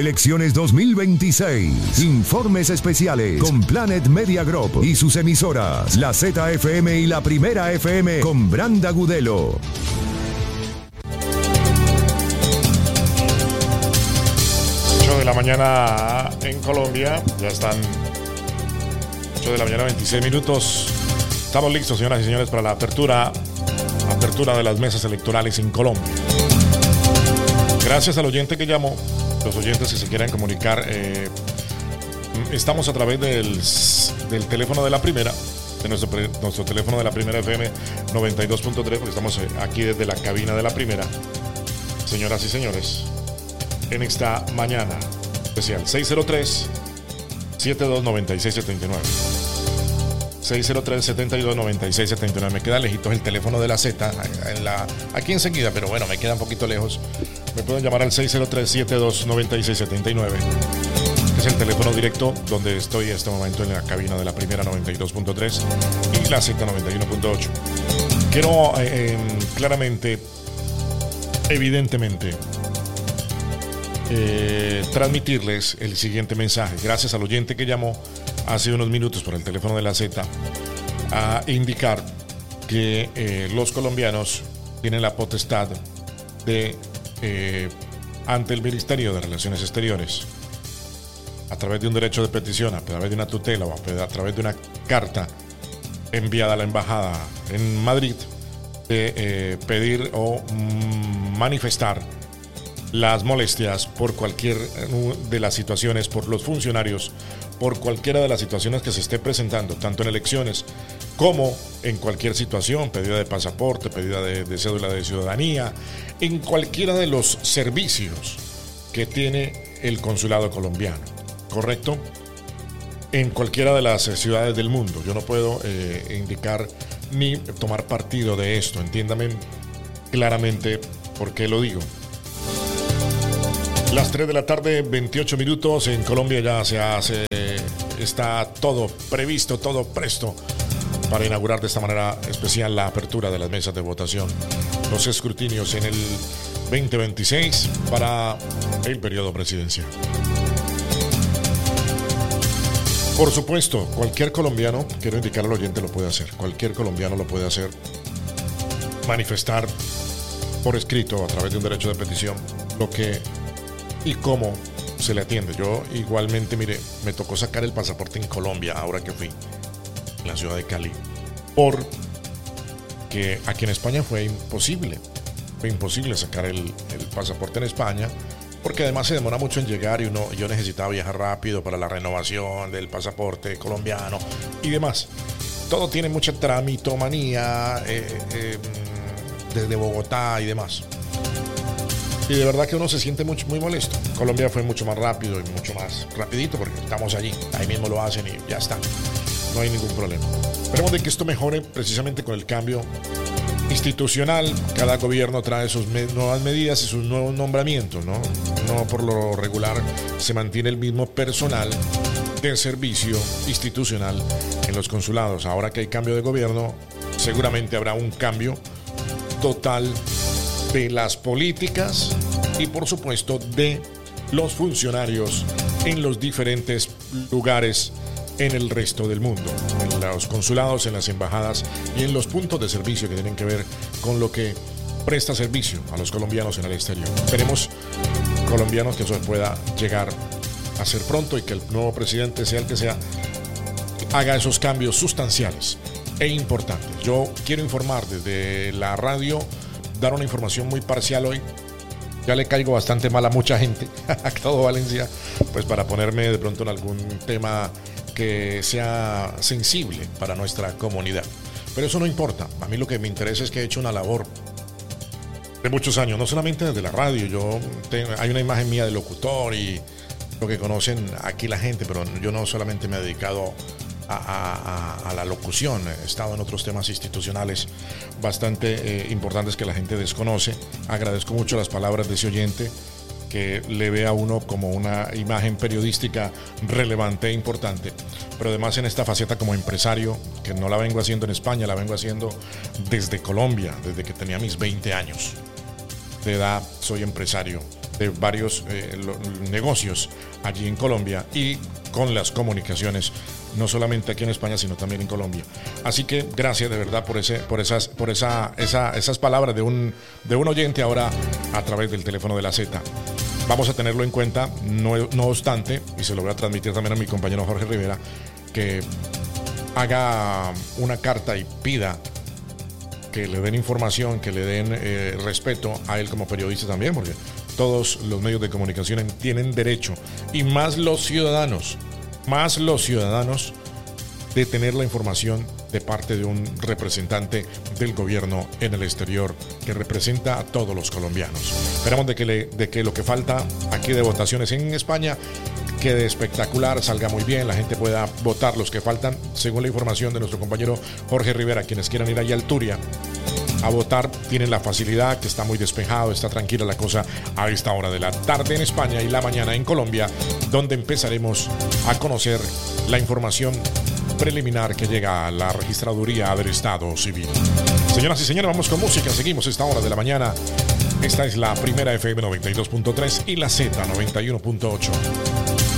Elecciones 2026. Informes especiales con Planet Media Group y sus emisoras, la ZFM y la Primera FM con Branda Gudelo. De la mañana en Colombia, ya están 8 de la mañana 26 minutos. Estamos listos, señoras y señores, para la apertura de las mesas electorales en Colombia. Gracias al oyente que llamó, los oyentes que se quieran comunicar, estamos a través del teléfono de la primera, de nuestro teléfono de la Primera FM 92.3, porque estamos aquí desde la cabina de la primera, señoras y señores, en esta mañana especial. 603-729679. 603-729679. Me queda lejitos el teléfono de la Z aquí enseguida, pero bueno, me queda un poquito lejos. Me pueden llamar al 603-729679. Es el teléfono directo donde estoy en este momento en la cabina de la primera 92.3 y la Z 91.8. Quiero claramente, evidentemente, transmitirles el siguiente mensaje. Gracias al oyente que llamó hace unos minutos por el teléfono de la Z a indicar que los colombianos tienen la potestad de ante el Ministerio de Relaciones Exteriores, a través de un derecho de petición, a través de una tutela o a través de una carta enviada a la embajada en Madrid, de pedir o manifestar las molestias por cualquier de las situaciones, por los funcionarios, por cualquiera de las situaciones que se esté presentando, tanto en elecciones como en cualquier situación, pedida de pasaporte, pedida de cédula de ciudadanía, en cualquiera de los servicios que tiene el consulado colombiano, ¿correcto? En cualquiera de las ciudades del mundo. Yo no puedo indicar ni tomar partido de esto, entiéndame claramente por qué lo digo. Las 3 de la tarde, 28 minutos. En Colombia ya está todo previsto, todo presto para inaugurar de esta manera especial la apertura de las mesas de votación. Los escrutinios en el 2026 para el periodo presidencial. Por supuesto, cualquier colombiano, quiero indicar al oyente, lo puede hacer. Cualquier colombiano lo puede hacer. Manifestar por escrito a través de un derecho de petición lo que y cómo se le atiende. Yo igualmente, mire, me tocó sacar el pasaporte en Colombia ahora que fui en la ciudad de Cali, porque aquí en España fue imposible sacar el pasaporte en España, porque además se demora mucho en llegar y yo necesitaba viajar rápido para la renovación del pasaporte colombiano y demás. Todo tiene mucha tramitomanía desde Bogotá y demás. Y de verdad que uno se siente muy molesto. Colombia fue mucho más rápido y mucho más rapidito porque estamos allí. Ahí mismo lo hacen y ya está. No hay ningún problema. Esperemos de que esto mejore precisamente con el cambio institucional. Cada gobierno trae sus nuevas medidas y sus nuevos nombramientos, ¿no? No por lo regular se mantiene el mismo personal de servicio institucional en los consulados. Ahora que hay cambio de gobierno, seguramente habrá un cambio total de las políticas y por supuesto de los funcionarios en los diferentes lugares en el resto del mundo, en los consulados, en las embajadas y en los puntos de servicio que tienen que ver con lo que presta servicio a los colombianos en el exterior. Esperemos, colombianos, que eso pueda llegar a ser pronto y que el nuevo presidente, sea el que sea, haga esos cambios sustanciales e importantes. Yo quiero informar desde la radio, dar una información muy parcial hoy. Ya le caigo bastante mal a mucha gente, a todo Valencia, pues para ponerme de pronto en algún tema que sea sensible para nuestra comunidad. Pero eso no importa. A mí lo que me interesa es que he hecho una labor de muchos años, no solamente desde la radio. Hay una imagen mía de locutor y lo que conocen aquí la gente, pero yo no solamente me he dedicado a la locución, he estado en otros temas institucionales bastante importantes que la gente desconoce. Agradezco mucho las palabras de ese oyente que le ve a uno como una imagen periodística relevante e importante, pero además en esta faceta como empresario, que no la vengo haciendo en España, la vengo haciendo desde Colombia, desde que tenía mis 20 años de edad. Soy empresario de varios negocios allí en Colombia y con las comunicaciones, no solamente aquí en España, sino también en Colombia. Así que gracias de verdad por esas palabras de un oyente ahora a través del teléfono de la Z. Vamos a tenerlo en cuenta, no obstante, y se lo voy a transmitir también a mi compañero Jorge Rivera, que haga una carta y pida que le den información, que le den respeto a él como periodista también, porque todos los medios de comunicación tienen derecho, y más los ciudadanos, de tener la información de parte de un representante del gobierno en el exterior que representa a todos los colombianos. Esperamos de que lo que falta aquí de votaciones en España quede espectacular, salga muy bien, la gente pueda votar los que faltan, según la información de nuestro compañero Jorge Rivera. Quienes quieran ir allá al Turia a votar tienen la facilidad, que está muy despejado, está tranquila la cosa a esta hora de la tarde en España y la mañana en Colombia, donde empezaremos a conocer la información preliminar que llega a la registraduría del Estado Civil. Señoras y señores, vamos con música, seguimos esta hora de la mañana. Esta es la primera FM 92.3 y la Z 91.8.